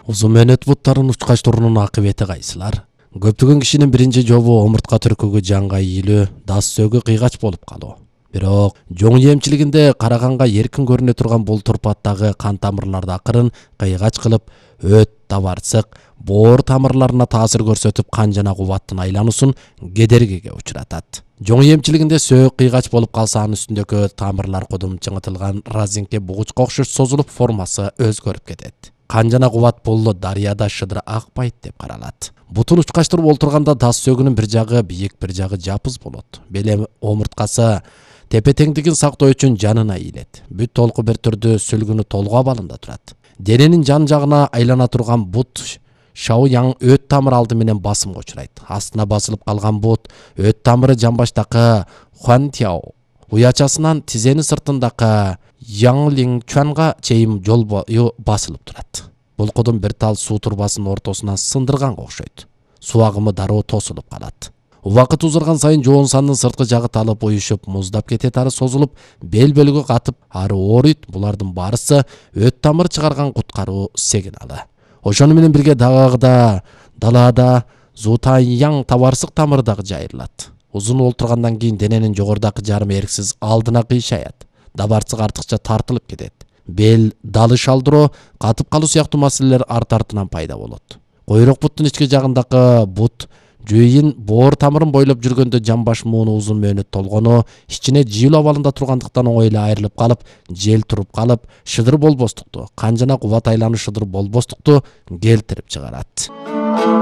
Uzun мөөнөт буттарын учкачтыруунун акыбети кайсылар? Көптөгөн кишинин биринчи жолу омуртка түркүгү жанга ийилүү, дас сөөгү кыйгач болуп калуу. Бирок жоң эмчилигинде караганга эркин көрүнө турган бул турпаттагы кан тамырларды акырын кыйгач кылып, өт, табарсык, боор тамырларына таасир көрсөтүп, кан жана кубаттын айлануусун кедергиге учуратат. Жоң эмчилигинде сөөк кыйгач болуп калса, анын үстүндөгү тамырлар кудум чыңытылган разинке бугучка окшош созулуп, формасы өзгөрүп кетет. Кан жана кубат бул дарыяда шыдыр акпайт деп каралат. Бутун учкачтырып олтурганда дас сөөгүнүн бир жагы бийик, бир жагы жапыз болот. Белем омурткасы тепе теңдигин сактоо үчүн жанына ийилет. Бүт толку бир түрдүү сүлгүнү толгу абалында турат. Дененин жан жагына айлана турган бут шау яң өт тамыр алды менен басымга учурайт. Астына басылып калган бут өт тамыры жамбаштакы хуантяо уячасынан тизенин сыртындагы Яңлин чуанга чейин жол бою басылып турат. Бул кудум бир тал суу турбасынын ортосунан сындырганга окшойт. Суу агымы дароо тосулуп калат. Убакыт узарган сайын жоонсандын сырткы жагы талып уюшуп, муздап кетет, ары созулуп, бел бөлүгү катып, ары ооруйт. Булардын баарысы өт тамыр чыгарган куткаруу сигналы. Ошону менен бирге дагы далаада Зутаньяң табарсык тамыры дагы жайрылат. Узун олтургандан кийин дененин жогорудагы жарымы эрксиз алдына кыйшаят. Дабарсык артыкча тартылып кетет. Бел, далы шалдыроо, катып калуу сыяктуу маселелер арт-артынан пайда болот. Койрок буттун ички жагындагы бут жүйүн боор тамырын бойлоп жүргөндө жамбаш мууну узун мөөнөт толгону, ичине жыйылуу абалында тургандыктан оңой эле айрылып калып, жел туруп калып, шыдыр болбостукту, кан жана кубат айлануу шыдыр болбостукту келтирип чыгарат.